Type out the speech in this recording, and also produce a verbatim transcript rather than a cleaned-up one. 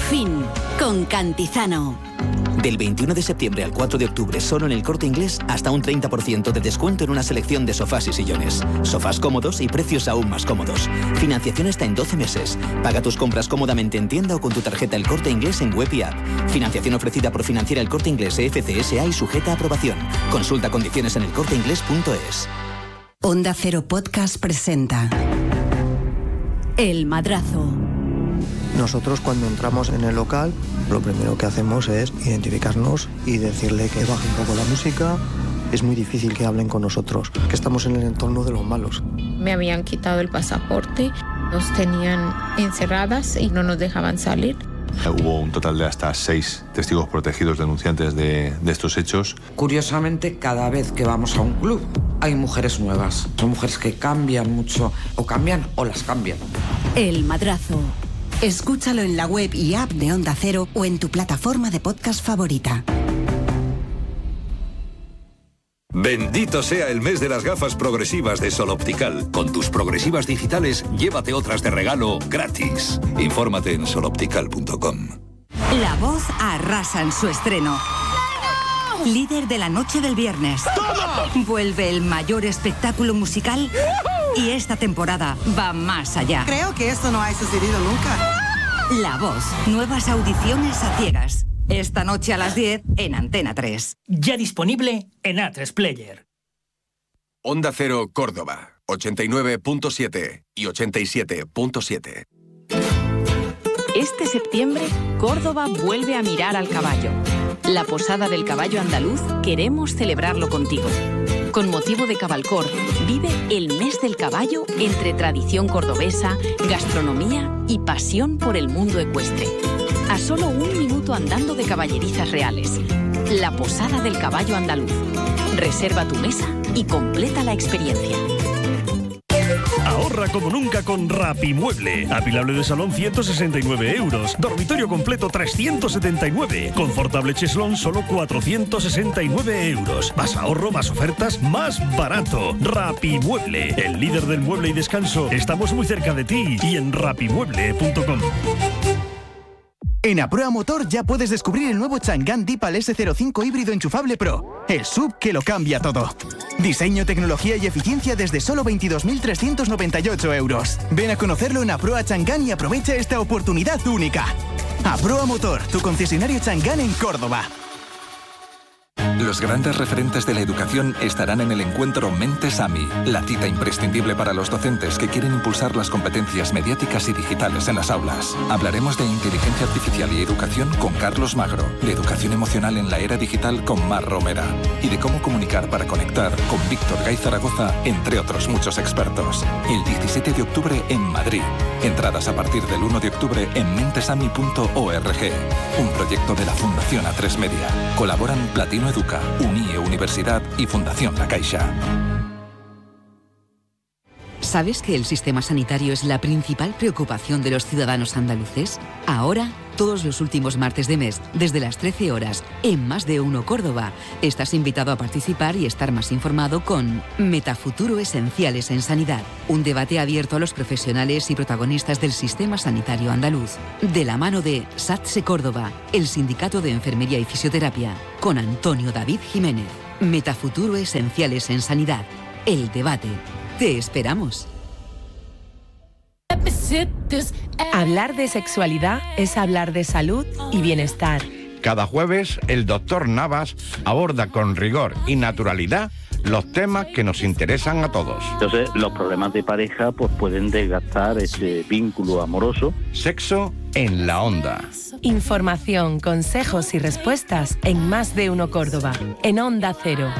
fin, con Cantizano. Del veintiuno de septiembre al cuatro de octubre, solo en El Corte Inglés, hasta un treinta por ciento de descuento en una selección de sofás y sillones. Sofás cómodos y precios aún más cómodos. Financiación hasta en doce meses. Paga tus compras cómodamente en tienda o con tu tarjeta El Corte Inglés en web y app. Financiación ofrecida por Financiera El Corte Inglés F C S A y sujeta a aprobación. Consulta condiciones en elcorteinglés punto es. Onda Cero Podcast presenta El Madrazo. Nosotros cuando entramos en el local, lo primero que hacemos es identificarnos y decirle que baje un poco la música. Es muy difícil que hablen con nosotros, que estamos en el entorno de los malos. Me habían quitado el pasaporte, nos tenían encerradas y no nos dejaban salir. Hubo un total de hasta seis testigos protegidos denunciantes de, de estos hechos. Curiosamente, cada vez que vamos a un club hay mujeres nuevas. Son mujeres que cambian mucho, o cambian o las cambian. El Madrazo. Escúchalo en la web y app de Onda Cero o en tu plataforma de podcast favorita. Bendito sea el mes de las gafas progresivas de Sol Optical. Con tus progresivas digitales, llévate otras de regalo gratis. Infórmate en sol optical punto com. La Voz arrasa en su estreno. Líder de la noche del viernes. ¡Toma! Vuelve el mayor espectáculo musical y esta temporada va más allá. Creo que esto no ha sucedido nunca. La Voz. Nuevas audiciones a ciegas. Esta noche a las diez en Antena tres. Ya disponible en A tres Player. Onda Cero Córdoba, ochenta y nueve punto siete y ochenta y siete punto siete. Este septiembre, Córdoba vuelve a mirar al caballo. La Posada del Caballo Andaluz queremos celebrarlo contigo. Con motivo de Cabalcor, vive el mes del caballo entre tradición cordobesa, gastronomía y pasión por el mundo ecuestre. A solo un minuto andando de caballerizas reales. La Posada del Caballo Andaluz. Reserva tu mesa y completa la experiencia. Ahorra como nunca con Rapimueble. Apilable de salón ciento sesenta y nueve euros. Dormitorio completo trescientos setenta y nueve. Confortable cheslón solo cuatrocientos sesenta y nueve euros. Más ahorro, más ofertas, más barato. Rapimueble, el líder del mueble y descanso. Estamos muy cerca de ti y en rapimueble punto com. En Aproa Motor ya puedes descubrir el nuevo Chang'an Deepal ese cero cinco híbrido enchufable Pro. El S U V que lo cambia todo. Diseño, tecnología y eficiencia desde solo veintidós mil trescientos noventa y ocho euros. Ven a conocerlo en Aproa Chang'an y aprovecha esta oportunidad única. Aproa Motor, tu concesionario Chang'an en Córdoba. Los grandes referentes de la educación estarán en el encuentro Mentes AMI, la cita imprescindible para los docentes que quieren impulsar las competencias mediáticas y digitales en las aulas. Hablaremos de inteligencia artificial y educación con Carlos Magro, de educación emocional en la era digital con Mar Romera y de cómo comunicar para conectar con Víctor Gay Zaragoza, entre otros muchos expertos. El diecisiete de octubre en Madrid. Entradas a partir del uno de octubre en mentesami punto org. Un proyecto de la Fundación A tres Media. Colaboran Platino Educa, UNIE Universidad y Fundación La Caixa. ¿Sabes que el sistema sanitario es la principal preocupación de los ciudadanos andaluces? Ahora, todos los últimos martes de mes, desde las trece horas, en Más de Uno Córdoba, estás invitado a participar y estar más informado con Metafuturo Esenciales en Sanidad, un debate abierto a los profesionales y protagonistas del sistema sanitario andaluz, de la mano de SATSE Córdoba, el Sindicato de Enfermería y Fisioterapia, con Antonio David Jiménez. Metafuturo Esenciales en Sanidad, el debate. Te esperamos. Hablar de sexualidad es hablar de salud y bienestar. Cada jueves, el doctor Navas aborda con rigor y naturalidad los temas que nos interesan a todos. Entonces, los problemas de pareja pues pueden desgastar ese vínculo amoroso. Sexo en la Onda. Información, consejos y respuestas en Más de Uno Córdoba, en Onda Cero.